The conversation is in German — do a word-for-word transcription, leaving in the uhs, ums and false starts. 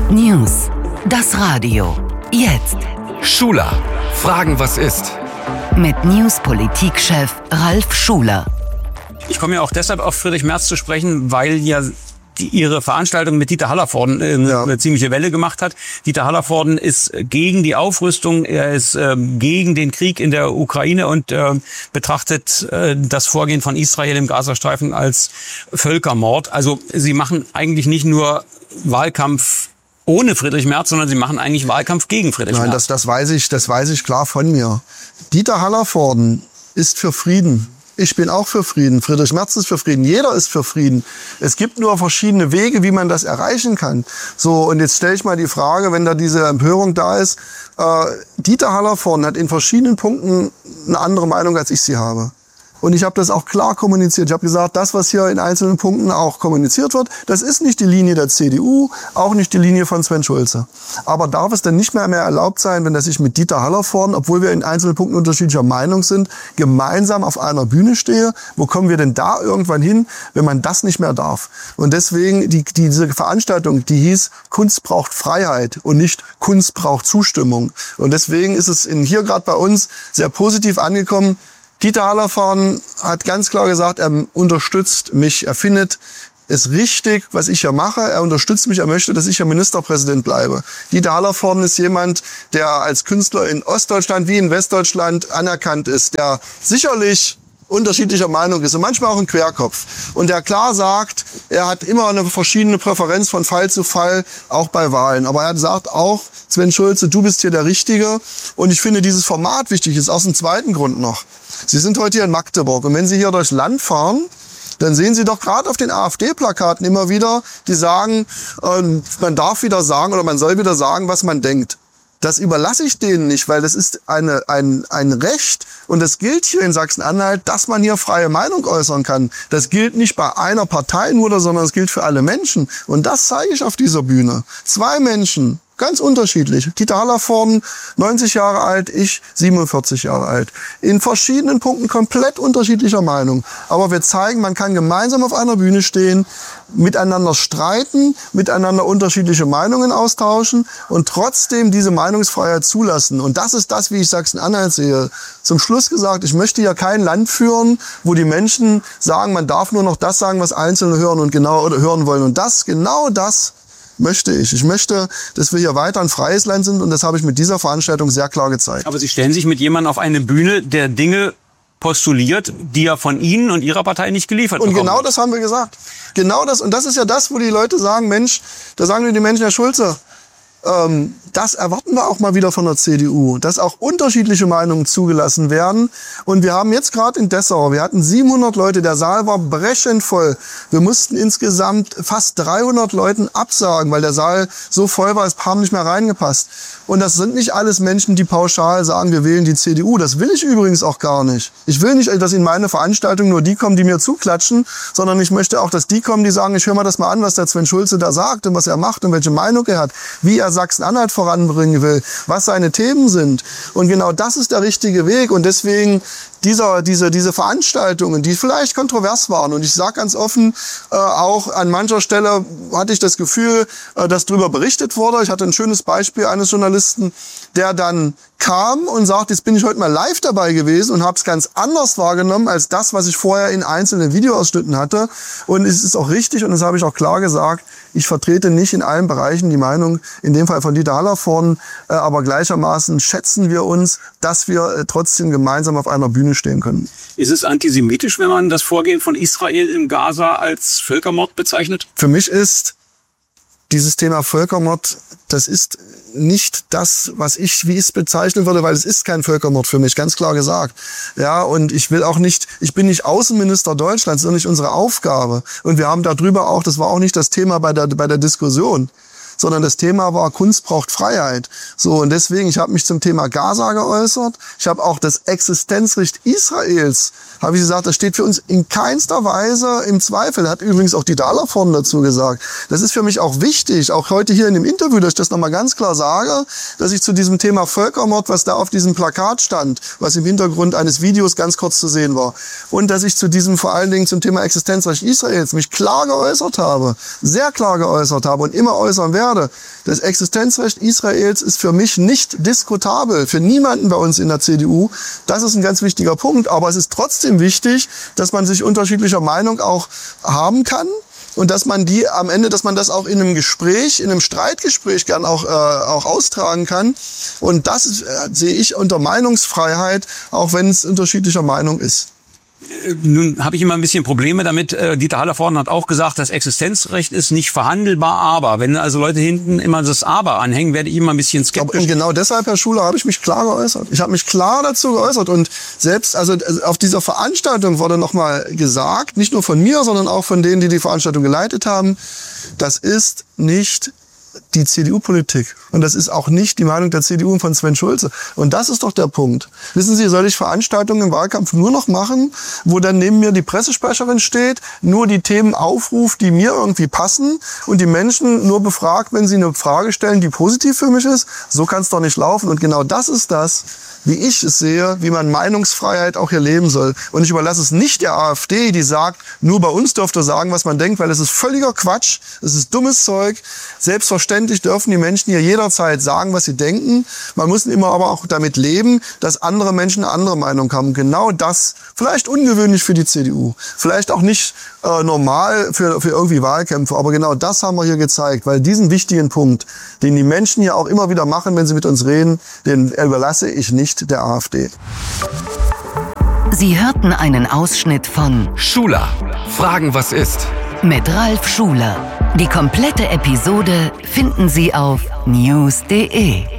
News. Das Radio. Jetzt. Schuler. Fragen, was ist? Mit News-Politik-Chef Ralf Schuler. Ich komme ja auch deshalb auf Friedrich Merz zu sprechen, weil ja die, ihre Veranstaltung mit Dieter Hallervorden äh, ja. eine ziemliche Welle gemacht hat. Dieter Hallervorden ist gegen die Aufrüstung, er ist äh, gegen den Krieg in der Ukraine und äh, betrachtet äh, das Vorgehen von Israel im Gazastreifen als Völkermord. Also sie machen eigentlich nicht nur Wahlkampf ohne Friedrich Merz, sondern sie machen eigentlich Wahlkampf gegen Friedrich Nein, Merz. das, das weiß ich, das weiß ich klar von mir. Dieter Hallervorden ist für Frieden. Ich bin auch für Frieden. Friedrich Merz ist für Frieden. Jeder ist für Frieden. Es gibt nur verschiedene Wege, wie man das erreichen kann. So, und jetzt stelle ich mal die Frage, wenn da diese Empörung da ist. Äh, Dieter Hallervorden hat in verschiedenen Punkten eine andere Meinung, als ich sie habe. Und ich habe das auch klar kommuniziert. Ich habe gesagt, das, was hier in einzelnen Punkten auch kommuniziert wird, das ist nicht die Linie der C D U, auch nicht die Linie von Sven Schulze. Aber darf es denn nicht mehr mehr erlaubt sein, wenn das ich mit Dieter Hallervorden, obwohl wir in einzelnen Punkten unterschiedlicher Meinung sind, gemeinsam auf einer Bühne stehe? Wo kommen wir denn da irgendwann hin, wenn man das nicht mehr darf? Und deswegen, die, diese Veranstaltung, die hieß, Kunst braucht Freiheit und nicht Kunst braucht Zustimmung. Und deswegen ist es in, hier gerade bei uns sehr positiv angekommen. Dieter Hallervorden hat ganz klar gesagt, er unterstützt mich, er findet es richtig, was ich hier mache. Er unterstützt mich, er möchte, dass ich hier Ministerpräsident bleibe. Dieter Hallervorden ist jemand, der als Künstler in Ostdeutschland wie in Westdeutschland anerkannt ist, der sicherlich unterschiedlicher Meinung ist und manchmal auch ein Querkopf. Und der klar sagt, er hat immer eine verschiedene Präferenz von Fall zu Fall, auch bei Wahlen. Aber er sagt auch, Sven Schulze, du bist hier der Richtige. Und ich finde dieses Format wichtig, ist aus dem zweiten Grund noch. Sie sind heute hier in Magdeburg und wenn Sie hier durchs Land fahren, dann sehen Sie doch gerade auf den AfD-Plakaten immer wieder, die sagen, äh, man darf wieder sagen oder man soll wieder sagen, was man denkt. Das überlasse ich denen nicht, weil das ist eine, ein, ein Recht und das gilt hier in Sachsen-Anhalt, dass man hier freie Meinung äußern kann. Das gilt nicht bei einer Partei nur, sondern es gilt für alle Menschen. Und das zeige ich auf dieser Bühne. Zwei Menschen, ganz unterschiedlich. Dieter Hallervorden, neunzig Jahre alt, ich siebenundvierzig Jahre alt. In verschiedenen Punkten komplett unterschiedlicher Meinung. Aber wir zeigen, man kann gemeinsam auf einer Bühne stehen, miteinander streiten, miteinander unterschiedliche Meinungen austauschen und trotzdem diese Meinungsfreiheit zulassen. Und das ist das, wie ich Sachsen-Anhalt sehe. Zum Schluss gesagt, ich möchte ja kein Land führen, wo die Menschen sagen, man darf nur noch das sagen, was Einzelne hören und genau oder hören wollen. Und das, genau das möchte ich. Ich möchte, dass wir hier weiter ein freies Land sind und das habe ich mit dieser Veranstaltung sehr klar gezeigt. Aber Sie stellen sich mit jemandem auf eine Bühne, der Dinge postuliert, die er von Ihnen und Ihrer Partei nicht geliefert bekommen. Und genau das haben wir gesagt. Genau das. Und das ist ja das, wo die Leute sagen, Mensch, da sagen die Menschen, Herr Schulze, ähm, das erwarten wir auch mal wieder von der C D U, dass auch unterschiedliche Meinungen zugelassen werden. Und wir haben jetzt gerade in Dessau, wir hatten siebenhundert Leute, der Saal war brechend voll. Wir mussten insgesamt fast dreihundert Leuten absagen, weil der Saal so voll war, es haben nicht mehr reingepasst. Und das sind nicht alles Menschen, die pauschal sagen, wir wählen die C D U. Das will ich übrigens auch gar nicht. Ich will nicht, dass in meine Veranstaltung nur die kommen, die mir zuklatschen, sondern ich möchte auch, dass die kommen, die sagen, ich höre mal das mal an, was der Sven Schulze da sagt und was er macht und welche Meinung er hat, wie er Sachsen-Anhalt voranbringen will, was seine Themen sind. Und genau das ist der richtige Weg. Und deswegen dieser, diese, diese Veranstaltungen, die vielleicht kontrovers waren. Und ich sage ganz offen, äh, auch an mancher Stelle hatte ich das Gefühl, äh, dass darüber berichtet wurde. Ich hatte ein schönes Beispiel eines Journalisten, der dann kam und sagt, jetzt bin ich heute mal live dabei gewesen und habe es ganz anders wahrgenommen als das, was ich vorher in einzelnen Videoausschnitten hatte. Und es ist auch richtig und das habe ich auch klar gesagt, ich vertrete nicht in allen Bereichen die Meinung, in dem Fall von Dieter Hallervorden, äh, aber gleichermaßen schätzen wir uns, dass wir äh, trotzdem gemeinsam auf einer Bühne stehen können. Ist es antisemitisch, wenn man das Vorgehen von Israel in Gaza als Völkermord bezeichnet? Für mich ist dieses Thema Völkermord, das ist nicht das, was ich, wie ich es bezeichnen würde, weil es ist kein Völkermord für mich, ganz klar gesagt. Ja, und ich will auch nicht, ich bin nicht Außenminister Deutschlands, das ist nicht unsere Aufgabe. Und wir haben darüber auch, das war auch nicht das Thema bei der, bei der Diskussion, sondern das Thema war, Kunst braucht Freiheit. So, und deswegen, ich habe mich zum Thema Gaza geäußert. Ich habe auch das Existenzrecht Israels, habe ich gesagt, das steht für uns in keinster Weise im Zweifel. Hat übrigens auch Dieter Hallervorden dazu gesagt. Das ist für mich auch wichtig, auch heute hier in dem Interview, dass ich das nochmal ganz klar sage, dass ich zu diesem Thema Völkermord, was da auf diesem Plakat stand, was im Hintergrund eines Videos ganz kurz zu sehen war, und dass ich zu diesem, vor allen Dingen zum Thema Existenzrecht Israels, mich klar geäußert habe, sehr klar geäußert habe und immer äußern werde. werde. Das Existenzrecht Israels ist für mich nicht diskutabel, für niemanden bei uns in der C D U. Das ist ein ganz wichtiger Punkt. Aber es ist trotzdem wichtig, dass man sich unterschiedlicher Meinung auch haben kann. Und dass man die am Ende, dass man das auch in einem Gespräch, in einem Streitgespräch gern auch, äh, auch austragen kann. Und das ist, äh, sehe ich unter Meinungsfreiheit, auch wenn es unterschiedlicher Meinung ist. Nun habe ich immer ein bisschen Probleme damit. Dieter Hallervorden hat auch gesagt, das Existenzrecht ist nicht verhandelbar, aber wenn also Leute hinten immer das Aber anhängen, werde ich immer ein bisschen skeptisch. Und genau deshalb, Herr Schuler, habe ich mich klar geäußert. Ich habe mich klar dazu geäußert und selbst also auf dieser Veranstaltung wurde nochmal gesagt, nicht nur von mir, sondern auch von denen, die die Veranstaltung geleitet haben, das ist nicht die C D U-Politik. Und das ist auch nicht die Meinung der C D U und von Sven Schulze. Und das ist doch der Punkt. Wissen Sie, soll ich Veranstaltungen im Wahlkampf nur noch machen, wo dann neben mir die Pressesprecherin steht, nur die Themen aufruft, die mir irgendwie passen und die Menschen nur befragt, wenn sie eine Frage stellen, die positiv für mich ist? So kann es doch nicht laufen. Und genau das ist das, wie ich es sehe, wie man Meinungsfreiheit auch hier leben soll. Und ich überlasse es nicht der AfD, die sagt, nur bei uns dürft ihr sagen, was man denkt, weil es ist völliger Quatsch, es ist dummes Zeug. Selbstverständlich dürfen die Menschen hier jederzeit sagen, was sie denken. Man muss immer aber auch damit leben, dass andere Menschen eine andere Meinung haben. Genau das, vielleicht ungewöhnlich für die C D U, vielleicht auch nicht äh, normal für, für irgendwie Wahlkämpfe, aber genau das haben wir hier gezeigt, weil diesen wichtigen Punkt, den die Menschen hier auch immer wieder machen, wenn sie mit uns reden, den überlasse ich nicht der AfD. Sie hörten einen Ausschnitt von Schuler, Fragen was ist? Mit Ralf Schuler. Die komplette Episode finden Sie auf news punkt de.